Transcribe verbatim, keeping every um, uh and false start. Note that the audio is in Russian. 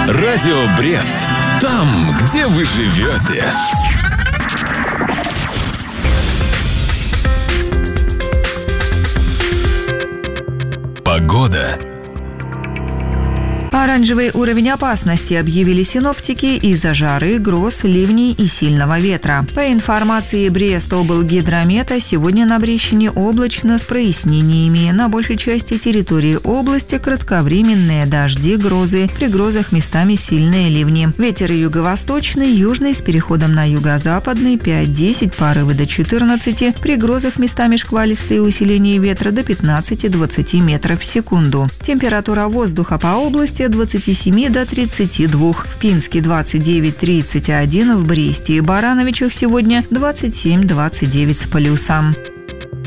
Радио Брест. Там, где вы живете. Погода. Оранжевый уровень опасности объявили синоптики из-за жары, гроз, ливней и сильного ветра. По информации Брест-облгидромета, сегодня на Брещине облачно с прояснениями. На большей части территории области кратковременные дожди, грозы, при грозах местами сильные ливни. Ветер юго-восточный, южный с переходом на юго-западный пять-десять, порывы до четырнадцати, при грозах местами шквалистые усиления ветра до пятнадцати-двадцати метров в секунду. Температура воздуха по области от двадцати семи до тридцати двух. В Пинске двадцать девять - тридцать один, в Бресте и Барановичах сегодня двадцать семь - двадцать девять с плюсом.